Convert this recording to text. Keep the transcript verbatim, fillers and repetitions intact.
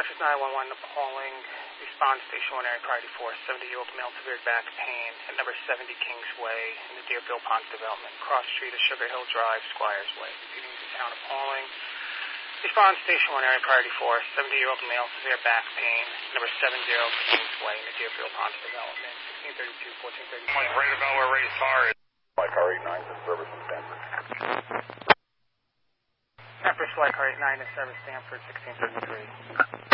Breakfast nine one one calling response station one area priority four, seventy-year-old male severe back pain at number seventy Kingsway in the Deerfield Ponds development, cross street of Sugar Hill Drive, Squires Way. Repeating the town of Pauling. Response station one area priority four, seventy-year-old male severe back pain, number seventy Kingsway in the Deerfield Ponds development, sixteen thirty-two, fourteen thirty-two. Mike, right about where Ray's car is. Flight car eight nine for service in Stanford. Empress Flight car eight nine to service Stanford, sixteen thirty-three.